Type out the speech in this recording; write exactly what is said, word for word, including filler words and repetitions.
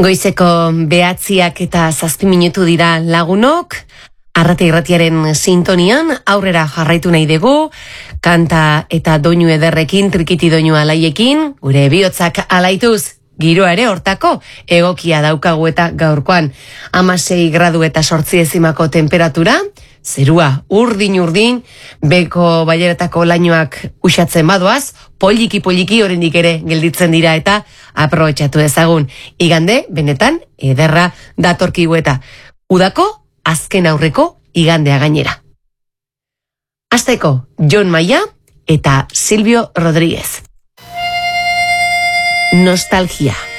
Goizeko behatziak eta zazpi minutu dira lagunok, Arrate Irratiaren sintonian aurrera jarraitu nahi dugu, kanta eta doinu ederrekin, trikiti doinu alaiekin, gure bihotzak alaituz, giroa ere hortako egokia daukagu eta gaurkoan hamasei gradu eta zortzi dezimako temperatura, zerua urdin-urdin, beko baileretako lainoak uxatzen badoaz, poliki-poliki oraindik ere gelditzen dira eta aprobetxatu ezagun. Igande, benetan, ederra datorkigu eta udako azken aurreko igandea gainera. Hasteko, Jon Maia eta Silvio Rodríguez. Nostalgia.